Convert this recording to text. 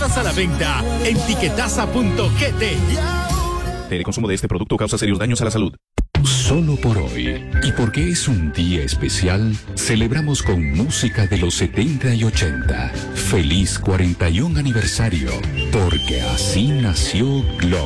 Tiquetaza a la venta en tiquetaza.gt. El consumo de este producto causa serios daños a la salud. Solo por hoy, y porque es un día especial, celebramos con música de los 70 y 80. Feliz 41 aniversario, porque así nació Globo.